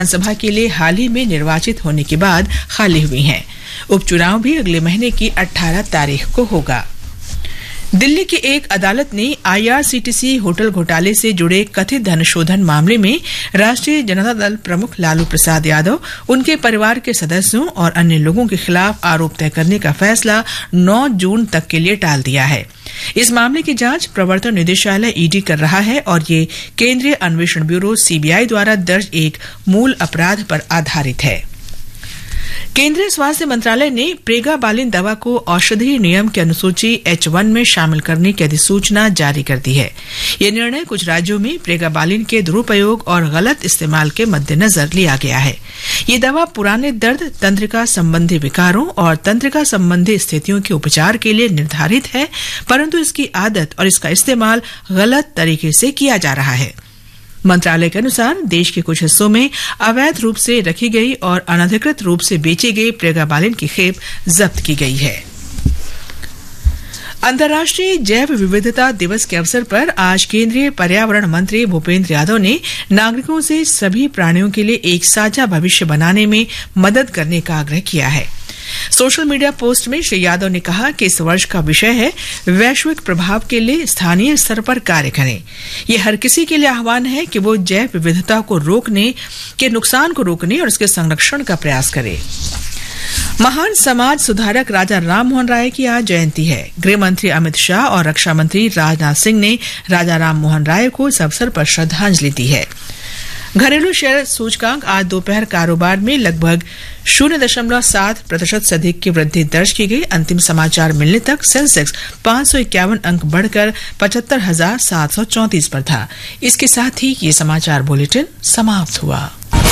विधानसभा के लिए हाल ही में निर्वाचित होने के बाद खाली हुई हैं। उपचुनाव भी अगले महीने की 18 तारीख को होगा। दिल्ली की एक अदालत ने IRCTC होटल घोटाले से जुड़े कथित धन शोधन मामले में राष्ट्रीय जनता दल प्रमुख लालू प्रसाद यादव, उनके परिवार के सदस्यों और अन्य लोगों के खिलाफ आरोप तय करने का फैसला 9 जून तक के लिए टाल दिया है। इस मामले की जांच प्रवर्तन निदेशालय ED कर रहा है और ये केंद्रीय अन्वेषण ब्यूरो CBI द्वारा दर्ज एक मूल अपराध पर आधारित है। केंद्रीय स्वास्थ्य मंत्रालय ने प्रेगाबालिन दवा को औषधीय नियम की अनुसूची H1 में शामिल करने की अधिसूचना जारी कर दी है। यह निर्णय कुछ राज्यों में प्रेगाबालिन के दुरुपयोग और गलत इस्तेमाल के मद्देनजर लिया गया है। ये दवा पुराने दर्द, तंत्रिका संबंधी विकारों और तंत्रिका संबंधी स्थितियों के उपचार के लिए निर्धारित है, परंतु इसकी आदत और इसका इस्तेमाल गलत तरीके से किया जा रहा है। मंत्रालय के अनुसार देश के कुछ हिस्सों में अवैध रूप से रखी गई और अनधिकृत रूप से बेची गई प्रेगाबालिन की खेप जब्त की गई है। अंतर्राष्ट्रीय जैव विविधता दिवस के अवसर पर आज केंद्रीय पर्यावरण मंत्री भूपेंद्र यादव ने नागरिकों से सभी प्राणियों के लिए एक साझा भविष्य बनाने में मदद करने का आग्रह किया है। सोशल मीडिया पोस्ट में श्री यादव ने कहा कि इस वर्ष का विषय है वैश्विक प्रभाव के लिए स्थानीय स्तर पर कार्य करें। यह हर किसी के लिए आह्वान है कि वो जैव विविधता को रोकने के नुकसान को रोकने और उसके संरक्षण का प्रयास करे। महान समाज सुधारक राजा राम मोहन राय की आज जयंती है। गृह मंत्री अमित शाह और रक्षा मंत्री राजनाथ सिंह ने राजा राम मोहन राय को इस अवसर पर श्रद्धांजलि दी है। घरेलू शेयर सूचकांक आज दोपहर कारोबार में लगभग 0.7% से अधिक की वृद्धि दर्ज की गई। अंतिम समाचार मिलने तक सेंसेक्स 551 अंक बढ़कर 75,734 पर था। इसके साथ ही ये समाचार बुलेटिन समाप्त हुआ।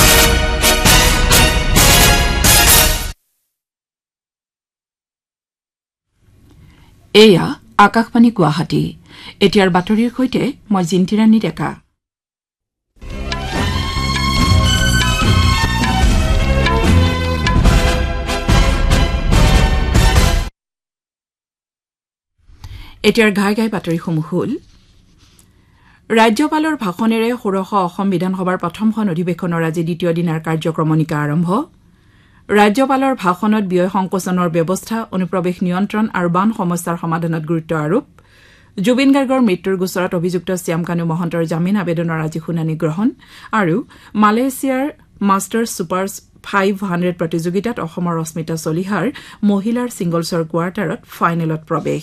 एया आकाशवाणी गुवाहाटी। एতিয়াर बातरिৰ সৈতে মই জিন্তিৰাণী ডেকা। এতিয়াৰ ঘাই বাতৰিসমূহ হ'ল ৰাজ্যপালৰ ভাষণেৰে ষোড়শ অসম বিধানসভাৰ প্ৰথমখন অধিৱেশনৰ আজি দ্বিতীয় দিনাৰ কাৰ্যক্ৰমণিকা আৰম্ভ। ৰাজ্যপালৰ ভাষণত ব্যয় সংকোচনৰ ব্যৱস্থা, অনুপ্ৰৱেশ নিয়ন্ত্ৰণ আৰু বান সমস্যাৰ সমাধানত গুৰুত্ব আৰোপ। জুবিন গাৰ্গৰ মৃত্যুৰ গোচৰত অভিযুক্ত শ্যামকানু মহন্তৰ জামিন আবেদনৰ আজি শুনানি গ্ৰহণ আৰু মালয়েছিয়াৰ মাষ্টাৰ্ছ ছুপাৰ 500 প্ৰতিযোগিতাত অসমৰ অস্মিতা চলিহাৰ মহিলাৰ ছিংগলছৰ কোৱাৰ্টাৰত ফাইনেলত প্ৰৱেশ।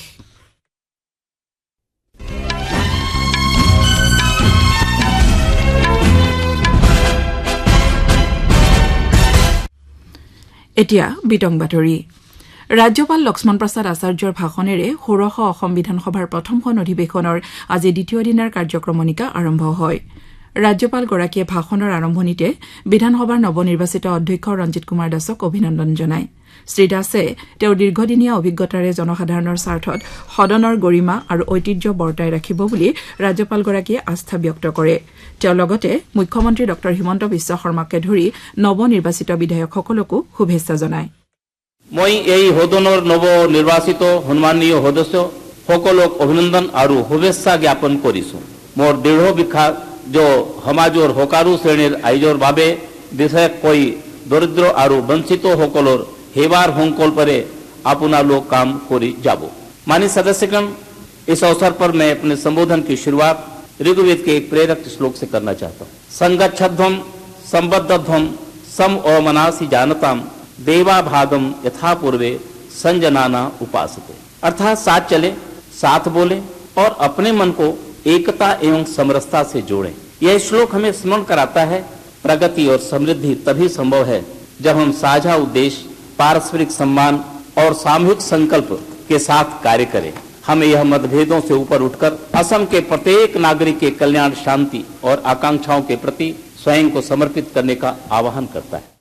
এতিয়া বিতং বাতৰি। ৰাজ্যপাল লক্ষ্মণ প্ৰসাদ আচাৰ্যৰ ভাষণেৰে ষোড়শ অসম বিধানসভাৰ প্ৰথমখন অধিৱেশনৰ আজি দ্বিতীয় দিনাৰ কাৰ্যক্ৰমণিকা আৰম্ভ হয়। ৰাজ্যপালগৰাকীয়ে ভাষণৰ আৰম্ভণিতে বিধানসভাৰ নৱনিৰ্বাচিত অধ্যক্ষ ৰঞ্জিত কুমাৰ দাসক অভিনন্দন জনায়। শ্ৰীদাসে তেওঁৰ দীৰ্ঘদিনীয়া অভিজ্ঞতাৰে জনসাধাৰণৰ স্বাৰ্থত সদনৰ গৰিমা আৰু ঐতিহ্য বৰ্তাই ৰাখিব বুলি ৰাজ্যপালগৰাকীয়ে আস্থা ব্যক্ত কৰে। তেওঁ লগতে মুখ্যমন্ত্ৰী ড হিমন্ত বিশ্ব শৰ্মাকে ধৰি নৱনিৰ্বাচিত বিধায়কসকলকো শুভেচ্ছা জনায়। মই এই সদনৰ নৱনিৰ্বাচিত সন্মানীয় সদস্য সকলক অভিনন্দন আৰু শুভেচ্ছা জ্ঞাপন কৰিছো। মোৰ দৃঢ় বিশ্বাস যে সমাজৰ হকাৰু শ্ৰেণীৰ আইজৰ বাবে বিশেষকৈ দৰিদ্ৰ আৰু বঞ্চিত সকলৰ सेवार संकल्परे अपना लोग काम करी जाबो। माननीय सदस्यगण, इस अवसर पर मैं अपने संबोधन की शुरुआत ऋग्वेद के एक प्रेरक श्लोक से करना चाहता हूँ। संगच्छध्वम संबद्धध्वम सम अमनासी जानताम देवा भागम यथा पूर्वे संजनाना उपासते। अर्थात साथ चले, साथ बोले और अपने मन को एकता एवं समरसता से जोड़ें। यह श्लोक हमें स्मरण कराता है प्रगति और समृद्धि तभी संभव है जब हम साझा उद्देश्य, पारस्परिक सम्मान और सामूहिक संकल्प के साथ कार्य करें। हमें यह मतभेदों से ऊपर उठकर असम के प्रत्येक नागरिक के कल्याण, शांति और आकांक्षाओं के प्रति स्वयं को समर्पित करने का आह्वान करता है।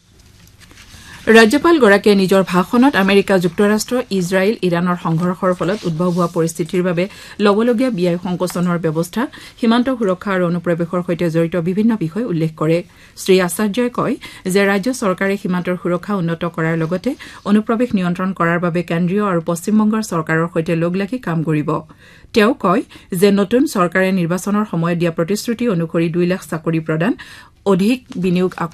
ৰাজ্যপালগৰাকীয়ে নিজৰ ভাষণত আমেৰিকা যুক্তৰাষ্ট্ৰ, ইজৰাইল, ইৰাণৰ সংঘৰ্ষৰ ফলত উদ্ভৱ হোৱা পৰিস্থিতিৰ বাবে ল'বলগীয়া ব্যয় সংকোচনৰ ব্যৱস্থা, সীমান্ত সুৰক্ষা আৰু অনুপ্ৰৱেশৰ সৈতে জড়িত বিভিন্ন বিষয় উল্লেখ কৰে। শ্ৰী আচাৰ্যই কয় যে ৰাজ্য চৰকাৰে সীমান্তৰ সুৰক্ষা উন্নত কৰাৰ লগতে অনুপ্ৰৱেশ নিয়ন্ত্ৰণ কৰাৰ বাবে কেন্দ্ৰীয় আৰু পশ্চিমবংগৰ চৰকাৰৰ সৈতে লগ লাগি কাম কৰিব। তেওঁ কয় যে নতুন চৰকাৰে নিৰ্বাচনৰ সময়ত দিয়া প্ৰতিশ্ৰুতি অনুসৰি 2 লাখ চাকৰি প্ৰদান, অধিক বিনিয়োগ